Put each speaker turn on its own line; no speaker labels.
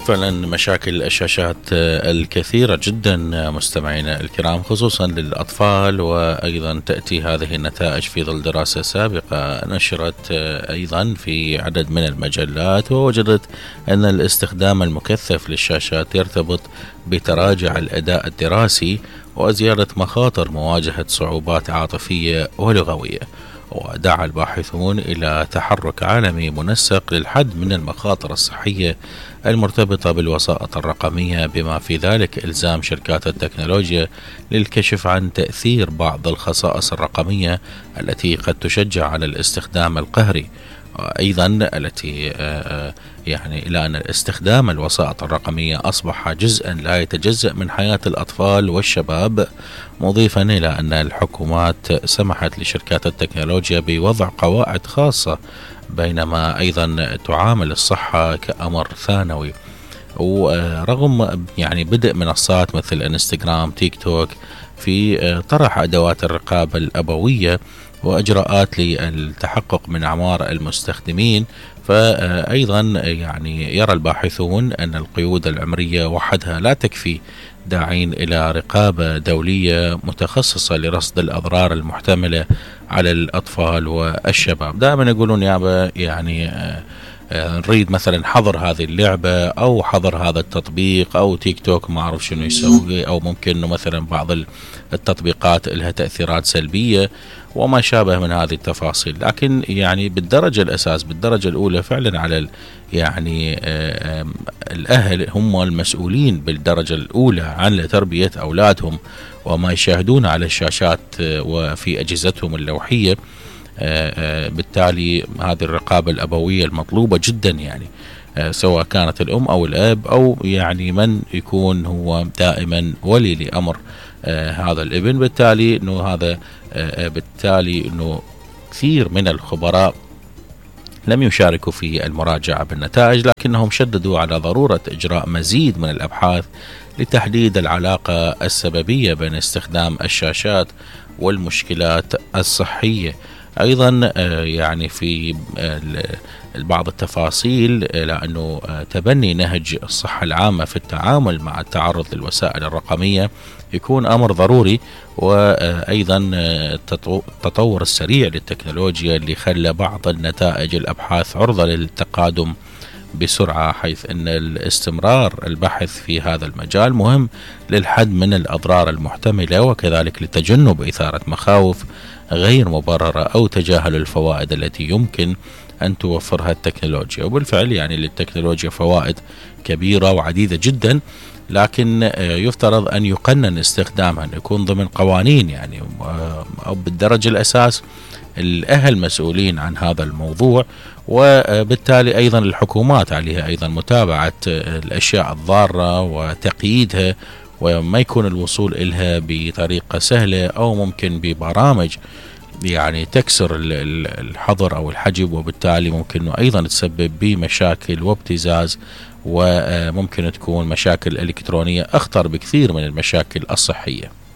فعلا مشاكل الشاشات الكثيرة جدا مستمعينا الكرام، خصوصا للأطفال، وأيضا تأتي هذه النتائج في ظل دراسة سابقة نشرت أيضا في عدد من المجلات، ووجدت أن الاستخدام المكثف للشاشات يرتبط بتراجع الأداء الدراسي وزيادة مخاطر مواجهة صعوبات عاطفية ولغوية. ودعا الباحثون إلى تحرك عالمي منسق للحد من المخاطر الصحية المرتبطة بالوسائط الرقمية، بما في ذلك إلزام شركات التكنولوجيا للكشف عن تأثير بعض الخصائص الرقمية التي قد تشجع على الاستخدام القهري، أيضا التي يعني إلى أن استخدام الوسائط الرقمية أصبح جزءا لا يتجزأ من حياة الأطفال والشباب، مضيفا إلى أن الحكومات سمحت لشركات التكنولوجيا بوضع قواعد خاصة، بينما أيضا تعامل الصحة كأمر ثانوي. ورغم يعني بدء منصات مثل انستغرام تيك توك في طرح أدوات الرقابة الأبوية وإجراءات للتحقق من أعمار المستخدمين، فأيضا يعني يرى الباحثون أن القيود العمرية وحدها لا تكفي، داعين إلى رقابة دولية متخصصة لرصد الأضرار المحتملة على الأطفال والشباب. دائما يقولون يابا يعني نريد مثلا حظر هذه اللعبة أو حظر هذا التطبيق أو تيك توك ما أعرف شنو يسوي، أو ممكن أنه مثلا بعض التطبيقات لها تأثيرات سلبية وما شابه من هذه التفاصيل. لكن يعني بالدرجة الأولى فعلا على يعني الأهل هم المسؤولين بالدرجة الأولى عن تربية أولادهم وما يشاهدون على الشاشات وفي أجهزتهم اللوحية. بالتالي هذه الرقابة الأبوية المطلوبة جدا، يعني سواء كانت الأم أو الأب أو يعني من يكون هو دائما ولي لأمر هذا الابن. بالتالي أنه كثير من الخبراء لم يشاركوا في المراجعة بالنتائج، لكنهم شددوا على ضرورة إجراء مزيد من الأبحاث لتحديد العلاقة السببية بين استخدام الشاشات والمشكلات الصحية. أيضا يعني في بعض التفاصيل لأنه تبني نهج الصحة العامة في التعامل مع التعرض للوسائل الرقمية يكون أمر ضروري، وأيضا التطور السريع للتكنولوجيا اللي خلى بعض النتائج الأبحاث عرضة للتقادم بسرعة، حيث أن الاستمرار البحث في هذا المجال مهم للحد من الأضرار المحتملة، وكذلك لتجنب إثارة مخاوف غير مبررة أو تجاهل الفوائد التي يمكن أن توفرها التكنولوجيا. وبالفعل يعني للتكنولوجيا فوائد كبيرة وعديدة جدا، لكن يفترض أن يقنن استخدامها، أن يكون ضمن قوانين يعني، أو بالدرجة الأساس الأهل مسؤولين عن هذا الموضوع، وبالتالي أيضا الحكومات عليها أيضا متابعة الأشياء الضارة وتقييدها، وما يكون الوصول إلها بطريقة سهلة أو ممكن ببرامج يعني تكسر الحظر أو الحجب، وبالتالي ممكن أيضا تسبب بمشاكل وابتزاز، وممكن تكون مشاكل إلكترونية أخطر بكثير من المشاكل الصحية.